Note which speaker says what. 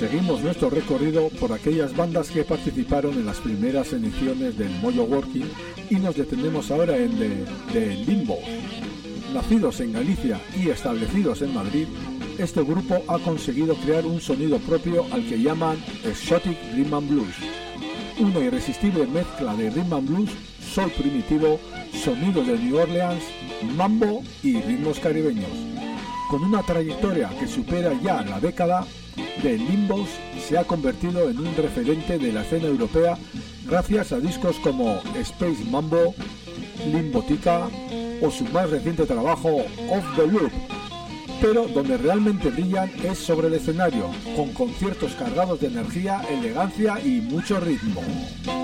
Speaker 1: Seguimos nuestro recorrido por aquellas bandas que participaron en las primeras ediciones del Mojo Working y nos detenemos ahora en The Limbos. Nacidos en Galicia y establecidos en Madrid, este grupo ha conseguido crear un sonido propio al que llaman Exotic Rhythm and Blues, una irresistible mezcla de rhythm and blues, soul primitivo, sonidos de New Orleans, mambo y ritmos caribeños. Con una trayectoria que supera ya la década, The Limbos se ha convertido en un referente de la escena europea gracias a discos como Space Mambo, Limbotica o su más reciente trabajo Off the Loop. Pero donde realmente brillan es sobre el escenario, con conciertos cargados de energía, elegancia y mucho ritmo.